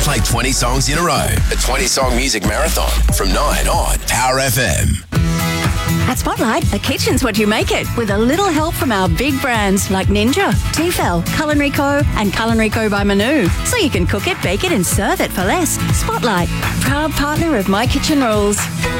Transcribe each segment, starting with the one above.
play 20 songs in a row. A 20-song music marathon from 9 on Power FM. At Spotlight, a kitchen's what you make it, with a little help from our big brands like Ninja, Tefal, Culinary Co. and Culinary Co. by Manu. So you can cook it, bake it and serve it for less. Spotlight, proud partner of My Kitchen Rules.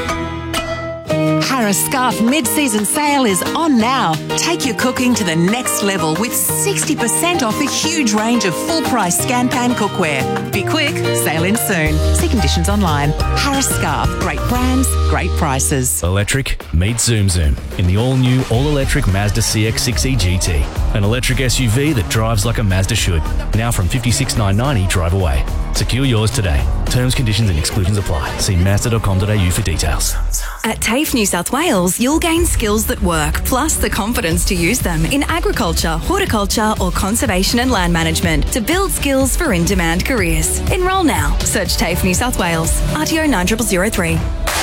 Harris Scarfe mid-season sale is on now. Take your cooking to the next level with 60% off a huge range of full-price scan-pan cookware. Be quick, sale in soon. See conditions online. Harris Scarfe, great brands, great prices. Electric, meet Zoom Zoom in the all-new, all-electric Mazda CX-6e GT. An electric SUV that drives like a Mazda should. Now from $56,990 drive away. Secure yours today. Terms, conditions and exclusions apply. See mazda.com.au for details. At TAFE New South Wales, you'll gain skills that work, plus the confidence to use them in agriculture, horticulture or conservation and land management to build skills for in-demand careers. Enrol now. Search TAFE New South Wales. RTO 9003.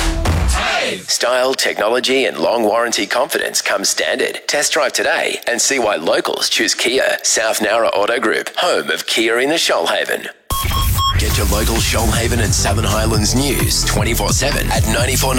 Style, technology and long warranty confidence come standard. Test drive today and see why locals choose Kia. South Nowra Auto Group, home of Kia in the Shoalhaven. Get your local Shoalhaven and Southern Highlands news 24/7 at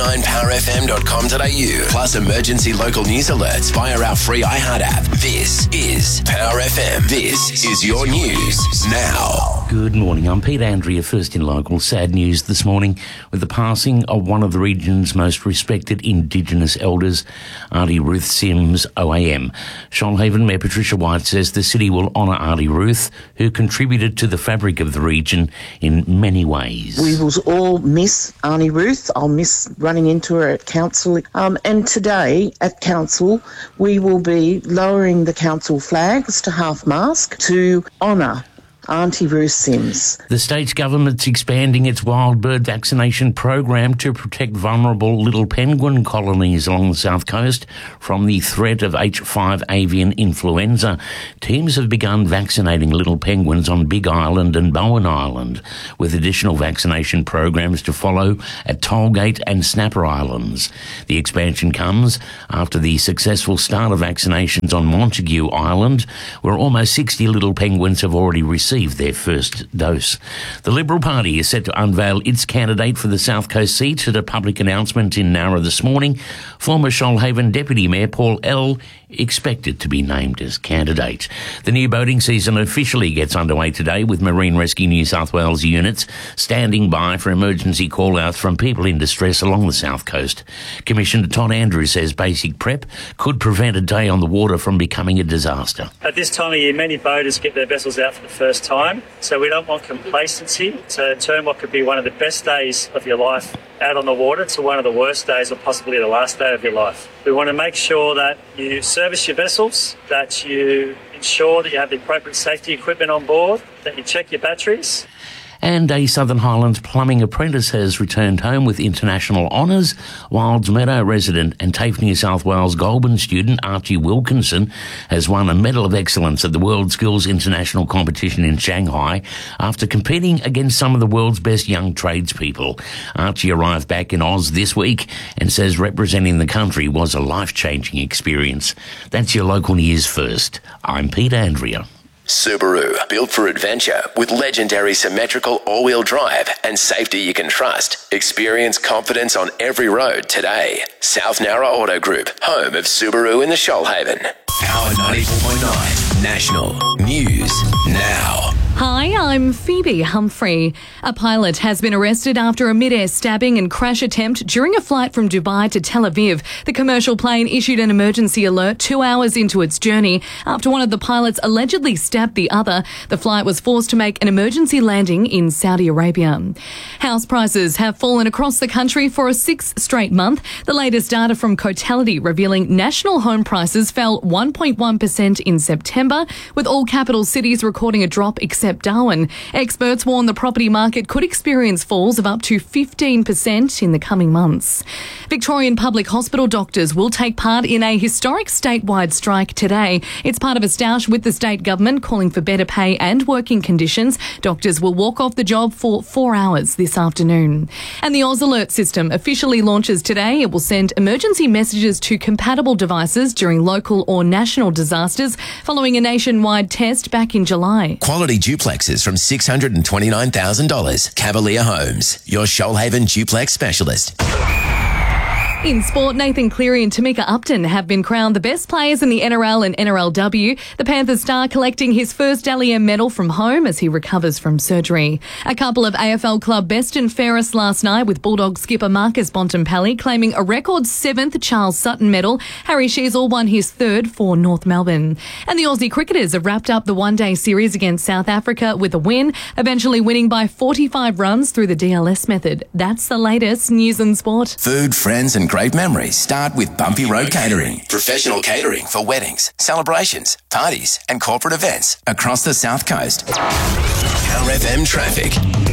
949powerfm.com.au. Plus emergency local news alerts via our free iHeart app. This is Power FM. This is your news now. Good morning. I'm Pete Andrea. First in local sad news this morning with the passing of one of the region's most respected Indigenous elders, Auntie Ruth Sims OAM. Shoalhaven Mayor Patricia White says the city will honour Auntie Ruth, who contributed to the fabric of the region in many ways. We will all miss Auntie Ruth. I'll miss running into her at council. And today at council, we will be lowering the council flags to half-mast to honour Auntie Ruth Sims. The state's government's expanding its wild bird vaccination program to protect vulnerable little penguin colonies along the south coast from the threat of H5 avian influenza. Teams have begun vaccinating little penguins on Big Island and Bowen Island, with additional vaccination programs to follow at Tollgate and Snapper Islands. The expansion comes after the successful start of vaccinations on Montague Island, where almost 60 little penguins have already received their first dose. The Liberal Party is set to unveil its candidate for the South Coast seat at a public announcement in Nowra this morning. Former Shoalhaven Deputy Mayor Paul L. expected to be named as candidate. The new boating season officially gets underway today, with Marine Rescue New South Wales units standing by for emergency call-outs from people in distress along the South Coast. Commissioner Todd Andrews says basic prep could prevent a day on the water from becoming a disaster. At this time of year, many boaters get their vessels out for the first time, so we don't want complacency to turn what could be one of the best days of your life out on the water to one of the worst days or possibly the last day of your life. We want to make sure that you service your vessels, that you ensure that you have the appropriate safety equipment on board, that you check your batteries. And a Southern Highlands plumbing apprentice has returned home with international honours. Wilds Meadow resident and TAFE New South Wales Goulburn student Archie Wilkinson has won a Medal of Excellence at the World Skills International Competition in Shanghai after competing against some of the world's best young tradespeople. Archie arrived back in Oz this week and says representing the country was a life-changing experience. That's your local news first. I'm Pete Andrea. Subaru, built for adventure with legendary symmetrical all-wheel drive and safety you can trust. Experience confidence on every road today. South Nowra Auto Group, home of Subaru in the Shoalhaven. Power 94.9 National News Now. Hi, I'm Phoebe Humphrey. A pilot has been arrested after a mid-air stabbing and crash attempt during a flight from Dubai to Tel Aviv. The commercial plane issued an emergency alert 2 hours into its journey after one of the pilots allegedly stabbed the other. The flight was forced to make an emergency landing in Saudi Arabia. House prices have fallen across the country for a sixth straight month. The latest data from Cotality revealing national home prices fell 1.1% in September, with all capital cities recording a drop except Darwin. Experts warn the property market could experience falls of up to 15% in the coming months. Victorian public hospital doctors will take part in a historic statewide strike today. It's part of a stoush with the state government calling for better pay and working conditions. Doctors will walk off the job for 4 hours this afternoon. And the Oz Alert system officially launches today. It will send emergency messages to compatible devices during local or national disasters following a nationwide test back in July. Quality duplexes from $629,000. Cavalier Homes, your Shoalhaven duplex specialist. In sport, Nathan Cleary and Tamika Upton have been crowned the best players in the NRL and NRLW. The Panthers star collecting his first Dally M medal from home as he recovers from surgery. A couple of AFL club best and fairest last night, with Bulldog skipper Marcus Bontempelli claiming a record 7th Charles Sutton medal. Harry Sheezel won his 3rd for North Melbourne. And the Aussie cricketers have wrapped up the one-day series against South Africa with a win, eventually winning by 45 runs through the DLS method. That's the latest news and sport. Food, friends and great memories start with Bumpy Road Catering. Professional catering for weddings, celebrations, parties and corporate events across the South Coast. Power FM traffic.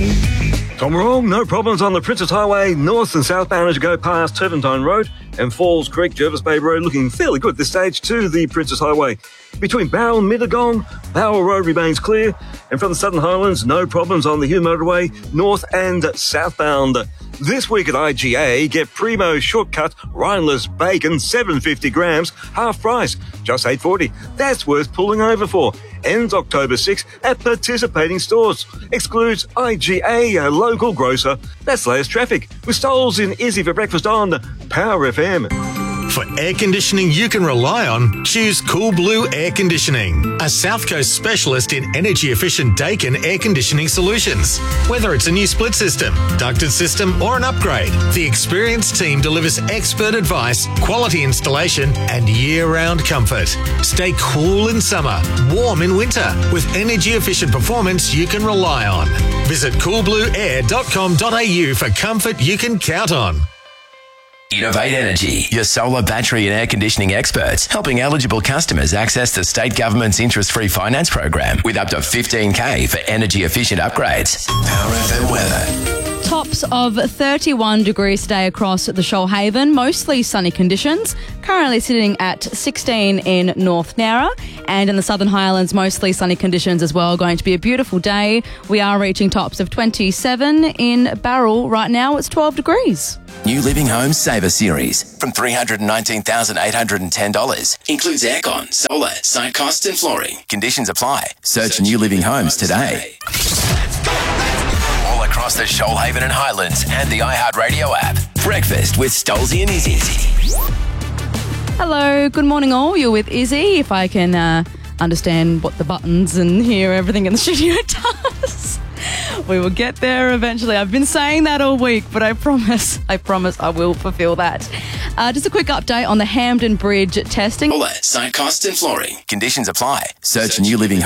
Tom Wrong, no problems on the Princess Highway, north and southbound as you go past Turpentine Road and Falls Creek, Jervis Bay Road looking fairly good at this stage to the Princess Highway. Between Bowral and Mittagong, Bowral Road remains clear, and from the Southern Highlands, no problems on the Hume Motorway, north and southbound. This week at IGA, get Primo Shortcut Rhineless Bacon, $7.50 grams, half price, just $8.40. That's worth pulling over for. Ends October 6 at participating stores. Excludes IGA, a local grocer. That's latest traffic with Stoles in Izzy for breakfast on Power FM. For air conditioning you can rely on, choose Cool Blue Air Conditioning, a South Coast specialist in energy-efficient Daikin air conditioning solutions. Whether it's a new split system, ducted system or an upgrade, the experienced team delivers expert advice, quality installation and year-round comfort. Stay cool in summer, warm in winter, with energy-efficient performance you can rely on. Visit coolblueair.com.au for comfort you can count on. Innovate Energy, your solar, battery and air conditioning experts, helping eligible customers access the state government's interest-free finance program with up to $15,000 for energy-efficient upgrades. Power FM weather. Tops of 31 degrees today across the Shoalhaven, mostly sunny conditions. Currently sitting at 16 in North Nowra, and in the Southern Highlands, mostly sunny conditions as well. Going to be a beautiful day. We are reaching tops of 27 in Bowral. Right now it's 12 degrees. New Living Homes Saver Series from $319,810. Includes aircon, solar, site costs and flooring. Conditions apply. Search New Living Homes today. All across the Shoalhaven and Highlands and the iHeartRadio app. Breakfast with Stolzy and Izzy. Hello, good morning all. You're with Izzy. If I can understand what the buttons and hear everything in the studio does. We will get there eventually. I've been saying that all week, but I promise I will fulfill that. Just a quick update on the Hampden Bridge testing. Site costs and flooring. Conditions apply. Search New Living